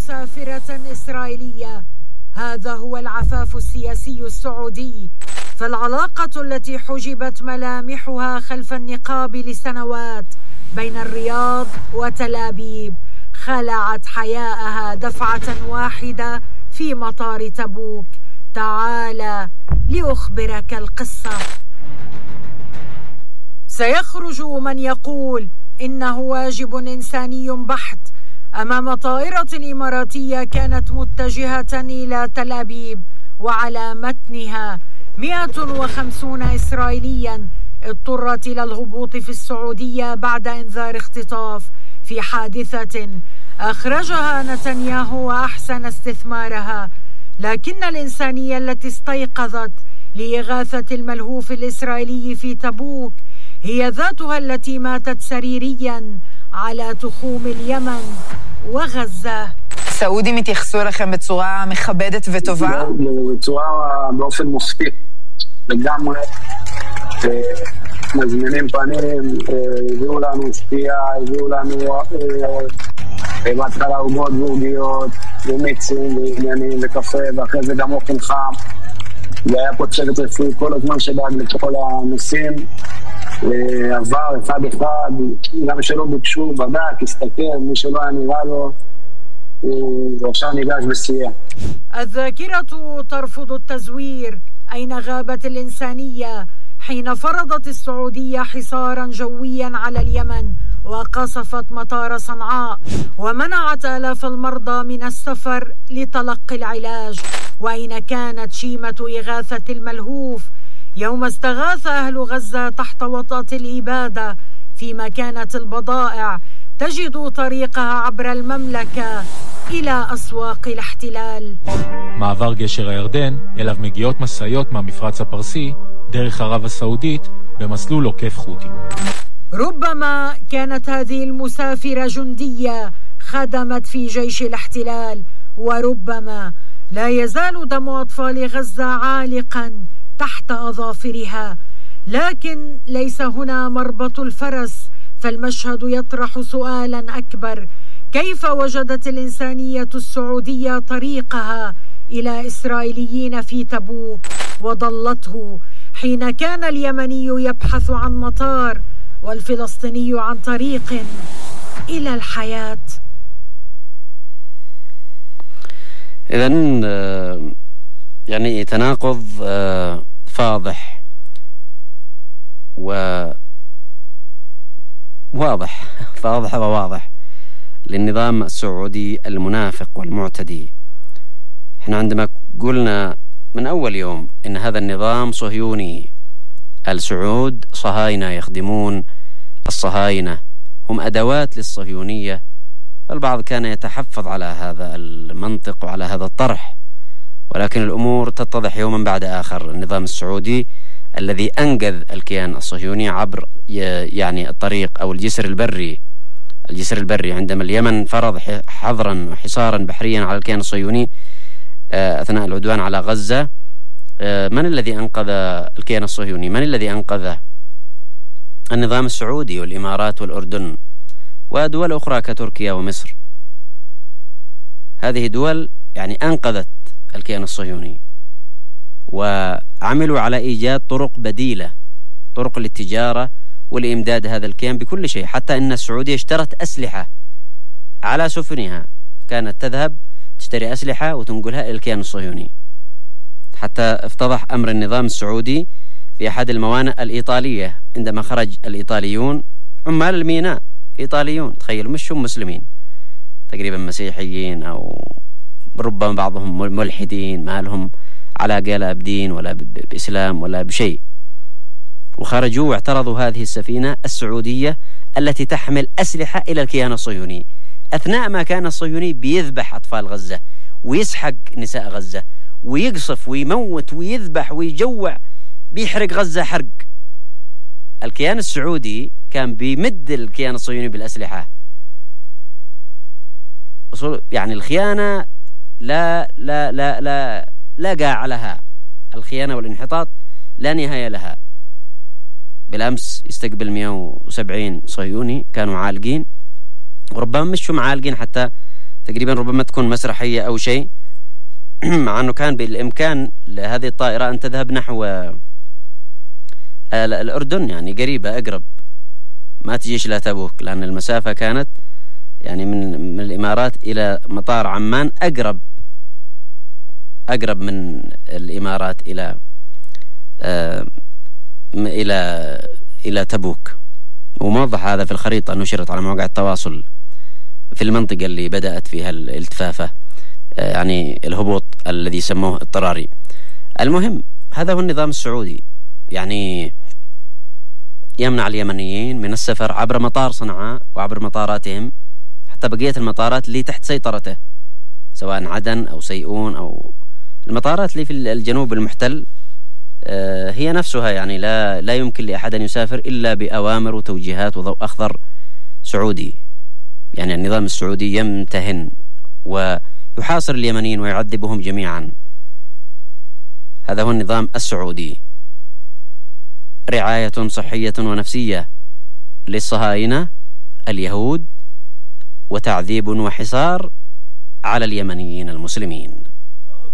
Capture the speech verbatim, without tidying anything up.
مسافرة إسرائيلية. هذا هو العفاف السياسي السعودي، فالعلاقة التي حجبت ملامحها خلف النقاب لسنوات بين الرياض وتل أبيب خلعت حياءها دفعة واحدة في مطار تبوك. تعال لأخبرك القصة. سيخرج من يقول إنه واجب إنساني بحت أمام طائرة إماراتية كانت متجهة إلى تل أبيب وعلى متنها مئة وخمسين إسرائيليا اضطرت إلى الهبوط في السعودية بعد إنذار اختطاف في حادثة أخرجها نتنياهو وأحسن استثمارها. لكن الإنسانية التي استيقظت لإغاثة الملهوف الإسرائيلي في تبوك هي ذاتها التي ماتت سريريا على تخوم اليمن وغزة. סעודים התייחסו אליכם בצורה מכבדת וטובה? בצורה באופן מופתי לגמרי, מזמינים פנים, הביאו לנו שתייה, הביאו לנו בהתחלה עוגות ועוגיות ומיצים ועניינים וקפה, ואחרי זה גם אוכל חם, והיה פה צוות רפואי כל הזמן שדאג לכל הנושאים. עבר אחד אחד, גם שלא ביקשו, בדק, הסתכל, מי שלא היה נראה לו ועכשיו ניגש בסייע. الذاكرة ترفض التزوير. أين غابت الإنسانية حين فرضت السعودية حصارا جويا على اليمن وقصفت مطار صنعاء ومنعت آلاف المرضى من السفر لتلقي العلاج؟ وأين كانت شيمة إغاثة الملهوف يوم استغاث أهل غزة تحت وطأة الإبادة فيما كانت البضائع تجد طريقها عبر المملكة إلى أسواق الاحتلال؟ מעבר גשר הירדן, אליו מגיעות משאיות מהמפרץ הפרסי דרך ערב הסעודית במסלול עוקף חוטי. ربما كانت هذه المسافرة جندية خدمت في جيش الاحتلال، وربما لا يزال دم أطفال غزة عالقا تحت أظافرها. لكن ليس هنا مربط الفرس، فالمشهد يطرح سؤالا أكبر: كيف وجدت الإنسانية السعودية طريقها إلى إسرائيليين في تبوك وضلته حين كان اليمني يبحث عن مطار والفلسطيني عن طريق إلى الحياة؟ إذن يعني تناقض فاضح وواضح فاضح وواضح للنظام السعودي المنافق والمعتدي. احنا عندما قلنا من أول يوم إن هذا النظام صهيوني، السعود صهاينة يخدمون الصهاينة، هم أدوات للصهيونية، فالبعض كان يتحفظ على هذا المنطق وعلى هذا الطرح، ولكن الأمور تتضح يوما بعد آخر. النظام السعودي الذي أنقذ الكيان الصهيوني عبر يعني الطريق أو الجسر البري الجسر البري عندما اليمن فرض حظرا وحصارا بحريا على الكيان الصهيوني أثناء العدوان على غزة. من الذي أنقذ الكيان الصهيوني؟ من الذي أنقذه؟ النظام السعودي والإمارات والأردن ودول أخرى كتركيا ومصر. هذه دول يعني أنقذت الكيان الصهيوني وعملوا على إيجاد طرق بديلة، طرق للتجارة ولإمداد هذا الكيان بكل شيء، حتى أن السعودية اشترت أسلحة على سفنها، كانت تذهب تشتري أسلحة وتنقلها إلى الكيان الصهيوني، حتى افتضح أمر النظام السعودي في أحد الموانئ الإيطالية عندما خرج الإيطاليون، عمال الميناء إيطاليون، تخيلوا مش هم مسلمين، تقريبا مسيحيين أو ربما بعضهم ملحدين، ما لهم علاقة لا بدين ولا بإسلام ولا بشيء، وخرجوا واعترضوا هذه السفينة السعودية التي تحمل أسلحة إلى الكيان الصهيوني، أثناء ما كان الصهيوني بيذبح أطفال غزة ويسحق نساء غزة ويقصف ويموت ويذبح ويجوع، بيحرق غزة حرق. الكيان السعودي كان بيمد الكيان الصهيوني بالأسلحة. يعني الخيانة لا لا لا لا لا قاع لها، الخيانة والانحطاط لا نهاية لها. بالأمس يستقبل مئة وسبعين صهيوني كانوا عالقين، وربما مشوا معالقين حتى تقريبا ربما تكون مسرحية أو شيء، مع أنه كان بالإمكان لهذه الطائرة أن تذهب نحو الأردن، يعني قريبة أقرب، ما تجيش لا تبوك، لأن المسافة كانت يعني من من الإمارات إلى مطار عمان أقرب أقرب من الإمارات إلى آه إلى إلى تبوك. وموضح هذا في الخريطة نشرت على مواقع التواصل في المنطقة اللي بدأت فيها الالتفافة، آه يعني الهبوط الذي سموه اضطراري. المهم هذا هو النظام السعودي، يعني يمنع اليمنيين من السفر عبر مطار صنعاء وعبر مطاراتهم حتى بقية المطارات اللي تحت سيطرته، سواء عدن أو سيئون أو المطارات اللي في الجنوب المحتل، هي نفسها يعني لا لا يمكن لأحد أن يسافر إلا بأوامر وتوجيهات وضوء أخضر سعودي. يعني النظام السعودي يمتهن ويحاصر اليمنيين ويعذبهم جميعا. هذا هو النظام السعودي، رعاية صحية ونفسية للصهاينة اليهود، وتعذيب وحصار على اليمنيين المسلمين.